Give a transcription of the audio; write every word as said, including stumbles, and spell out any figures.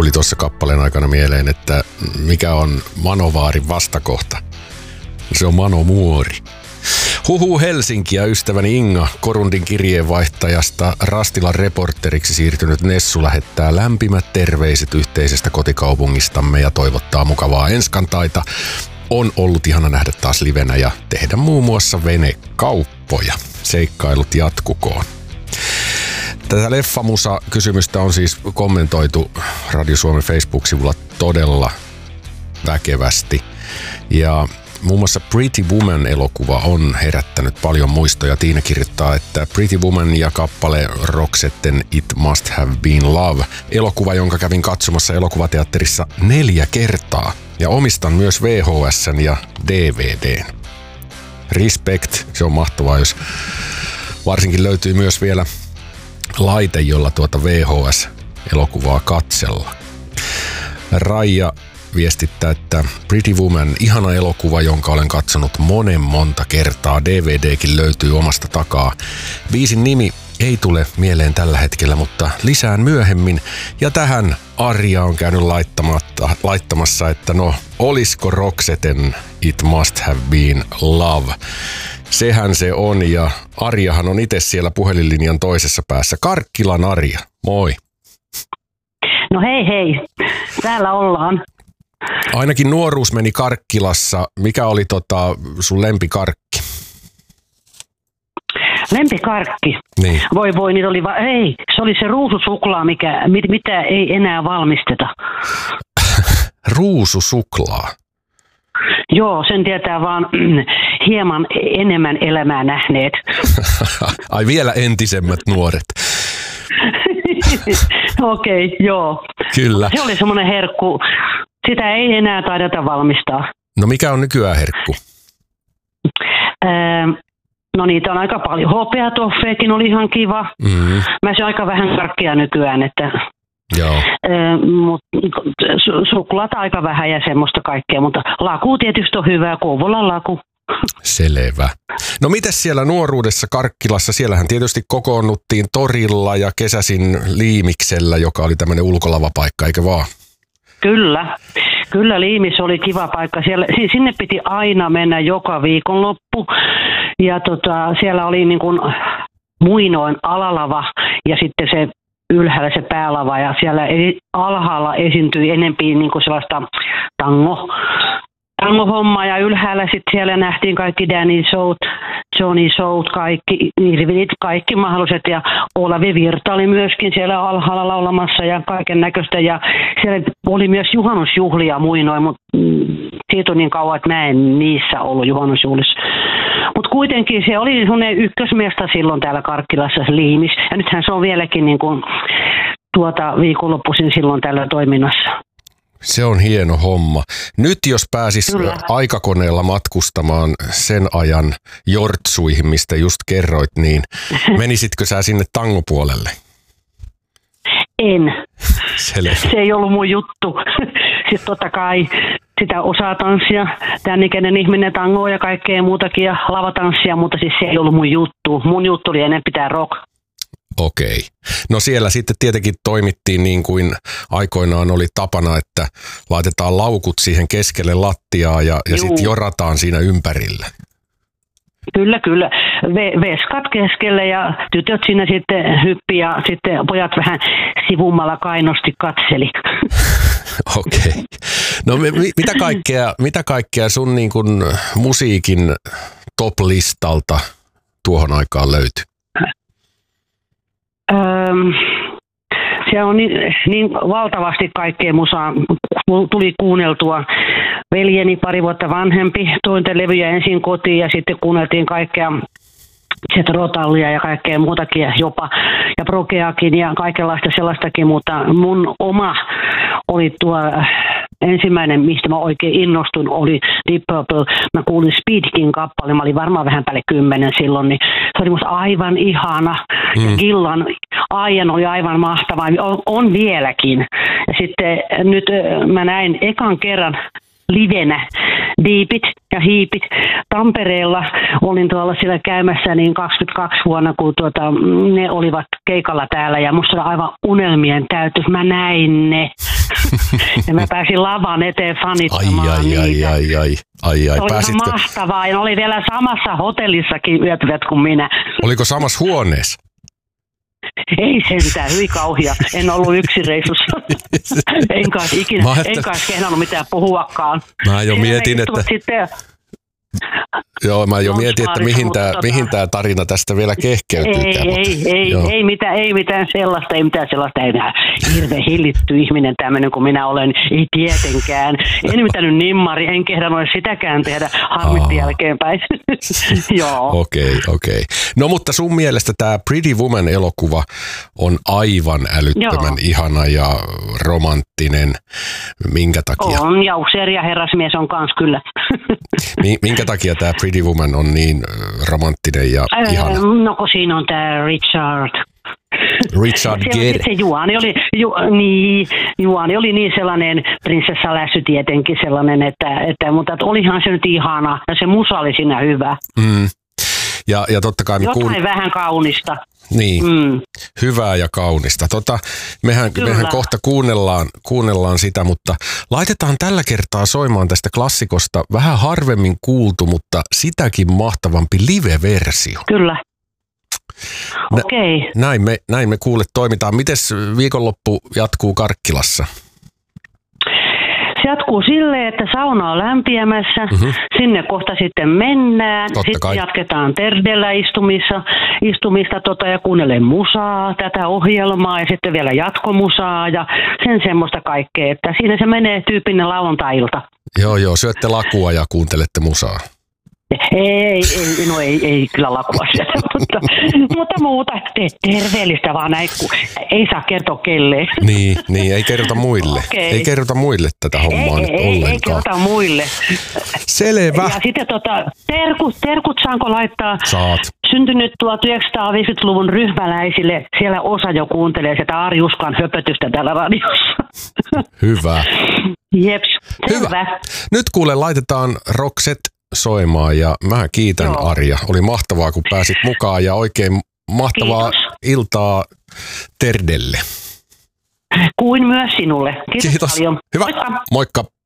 tuli tuossa kappaleen aikana mieleen, että mikä on Manovaarin vastakohta. Se on Manomuori. Huhu Helsinki ja ystäväni Inga, Korundin kirjeenvaihtajasta Rastilan reporteriksi siirtynyt Nessu lähettää lämpimät terveiset yhteisestä kotikaupungistamme ja toivottaa mukavaa enskantaita. On ollut ihana nähdä taas livenä ja tehdä muun muassa venekauppoja. Seikkailut jatkukoon. Tätä leffamusa-kysymystä on siis kommentoitu Radio Suomen Facebook-sivulla todella väkevästi. Ja muun muassa Pretty Woman-elokuva on herättänyt paljon muistoja. Tiina kirjoittaa, että Pretty Woman ja kappale Roxetten It Must Have Been Love. Elokuva, jonka kävin katsomassa elokuvateatterissa neljä kertaa. Ja omistan myös V H S:n ja D V D:n. Respect, se on mahtavaa, jos varsinkin löytyy myös vielä laite, jolla tuota V H S-elokuvaa katsella. Raija viestittää, että Pretty Woman, ihana elokuva, jonka olen katsonut monen monta kertaa. D V D:kin löytyy omasta takaa. Biisin nimi ei tule mieleen tällä hetkellä, mutta lisään myöhemmin. Ja tähän Arja on käynyt laittamassa, että no, olisiko Roxetten It Must Have Been Love. Sehän se on, ja Arjahan on itse siellä puhelinlinjan toisessa päässä. Karkkilan Arja, moi. No hei hei, täällä ollaan. Ainakin nuoruus meni Karkkilassa. Mikä oli tota sun lempikarkki? Lempikarkki? Niin. Voi voi, niitä oli va- ei, se oli se ruususuklaa, mikä, mit, mitä ei enää valmisteta. Ruususuklaa? Joo, sen tietää vaan hieman enemmän elämää nähneet. Ai vielä entisemmät nuoret. Okei, okay, joo. Kyllä. Se oli semmoinen herkku. Sitä ei enää taideta valmistaa. No mikä on nykyään herkku? Öö, no niitä on aika paljon. Hopeatoffeekin oli ihan kiva. Mm-hmm. Mä syön aika vähän karkkia nykyään, että joo. Öö, mut, su- suklaata aika vähän ja semmoista kaikkea, mutta laku tietysti on hyvää. Kouvolan laku. Selvä. No mitäs siellä nuoruudessa Karkkilassa? Siellähän tietysti kokoonnuttiin torilla ja kesäsin Liimiksellä, joka oli tämmöinen ulkolavapaikka, eikö vaan? Kyllä. Kyllä Liimis oli kiva paikka. Siellä, sinne piti aina mennä joka viikonloppu. Ja tota, siellä oli niin kuin muinoin alalava ja sitten se ylhäällä se päälava. Ja siellä alhaalla esiintyi enemmän niin kuin sellaista tango. tango-hommaa ja ylhäällä sitten siellä nähtiin kaikki Danny Showt, Johnny Showt, kaikki, Irvinit, kaikki mahdolliset ja Olavi Virta oli myöskin siellä alhaalla laulamassa ja kaiken näköistä ja siellä oli myös juhannusjuhlia muinoin, mutta siitä on niin kauan, että mä en niissä ollut juhannusjuhlissa. Mutta kuitenkin se oli sellainen ykkösmesta silloin täällä Karkkilassa se Liimis ja nythän se on vieläkin niin kuin tuota viikonloppuisin silloin täällä toiminnassa. Se on hieno homma. Nyt jos pääsis Kyllä. aikakoneella matkustamaan sen ajan jortsuihin, mistä just kerroit, niin menisitkö sä sinne tangopuolelle? En. Selvä. Se ei ollut mun juttu. Siis totta kai sitä osaa tanssia, tämän ikäinen ihminen tangoa ja kaikkea muutakin ja lavatanssia, mutta siis se ei ollut mun juttu. Mun juttu oli ennen pitää rock. Okei. No siellä sitten tietenkin toimittiin niin kuin aikoinaan oli tapana, että laitetaan laukut siihen keskelle lattiaa ja, ja sitten jorataan siinä ympärillä. Kyllä, kyllä. Ve- veskat keskelle ja tytöt siinä sitten hyppi ja sitten pojat vähän sivummalla kainosti katseli. Okei. Okay. No mi- mitä, kaikkea, mitä kaikkea sun niin kuin musiikin top-listalta tuohon aikaan löytyi? Öm, siellä on niin, niin valtavasti kaikkea musaa. Tuli kuunneltua. Veljeni pari vuotta vanhempi toin levyjä ensin kotiin ja sitten kuunneltiin kaikkea Zetrotallia ja kaikkea muutakin ja jopa ja progeakin ja kaikenlaista sellaistakin, mutta mun oma oli tuo ensimmäinen, mistä mä oikein innostun, oli Deep Purple. Mä kuulin Speedkin kappale, mä olin varmaan vähän päälle kymmenen silloin, niin se oli musta aivan ihana. Mm. Ja Gillan Aian oli aivan mahtava, on, on vieläkin. Ja sitten nyt mä näin ekan kerran livenä Deepit ja Hiipit Tampereella. Olin tuolla siellä käymässä niin kaksikymmentäkaksi vuonna, kun tuota, ne olivat keikalla täällä ja musta oli aivan unelmien täytys. Mä näin ne. Ja mä pääsin lavan eteen Ai, fanittamaan ai, niitä. ai, ai, ai, ai, ai. Se oli Pääsitkö, ihan mahtavaa ja ne oli vielä samassa hotellissakin yöpyvät kuin minä. oliko samassa huoneessa? Ei sentään, hyi kauhia. En ollut yksin reissussa. En kai ikinä, Mä ajattelin- en kai kehdannut mitään puhuakaan. Mä jo Siellä mietin, ne että... istuvat Sitten, Joo, mä jo Long mietin, että Smartissa, mihin tämä mutta tota- mihin tää tarina tästä vielä kehkeytyykään. ei, ei, ei, joo. ei, mitään, ei mitään sellaista, ei mitään sellaista, ei mitään hirveän hillitty ihminen tämmöinen kuin minä olen, ei tietenkään. En nimittänyt nimmari, en kehdannut edes sitäkään tehdä, harmitti Aa. jälkeenpäin. Joo. Okei, okei. No mutta sun mielestä tämä Pretty Woman-elokuva on aivan älyttömän Joo. ihana ja romanttinen. Minkä takia? On, ja Useeri ja herrasmies on kans kyllä. Mi- Minkä takia tämä Pretty Woman on niin ö, romanttinen ja ihana? No kun siinä on tämä Richard. Richard Siellä Gere. sit se Juani oli, ju, niin, Juani oli niin sellainen prinsessa lässy tietenkin sellainen, että, että mutta että olihan se nyt ihana ja se musa oli siinä hyvä. Mm. Ja, ja totta kai me Jotain kuul... vähän kaunista. Niin, Mm. hyvää ja kaunista. Tota, mehän, Kyllä. mehän kohta kuunnellaan, kuunnellaan sitä, mutta laitetaan tällä kertaa soimaan tästä klassikosta vähän harvemmin kuultu, mutta sitäkin mahtavampi live-versio. Kyllä. Nä- Okei. Okay. Näin me, näin me kuulet toimitaan. Mites viikonloppu jatkuu Karkkilassa? Se jatkuu silleen, että sauna on lämpiämässä, Mhm. sinne kohta sitten mennään, Totta sitten kai. jatketaan Terdellä istumissa, istumista tota, ja kuunnelle musaa, tätä ohjelmaa ja sitten vielä jatkomusaa ja sen semmoista kaikkea, että siinä se menee tyyppinen lauantai-ilta. Joo, joo, syötte lakua ja kuuntelette musaa. Ei, ei, no ei, ei kyllä lakua sieltä, mutta, mutta muuta te, terveellistä vaan näin, kun ei saa kertoa kelleen. Niin, niin, ei kerrota muille. Okei. Ei kerrota muille tätä hommaa Ei, nyt ei, ei, ei ollenkaan. kerrota muille. Selvä. Ja sitten tota, terkut, terkut saanko laittaa? Saat. Syntynyt tuhatyhdeksänsataaviisikymmentäluvun ryhmäläisille. Siellä osa jo kuuntelee sitä Arjuskan höpötystä täällä radiossa. Hyvä. Jeps, selvä. Hyvä. Nyt kuule, laitetaan Roxet soimaan ja mä kiitän Joo. Arja. Oli mahtavaa, kun pääsit mukaan ja oikein mahtavaa Kiitos. iltaa Terdelle. Kuin myös sinulle. Kiitos, Kiitos. paljon. Hyvä. Moikka. Moikka.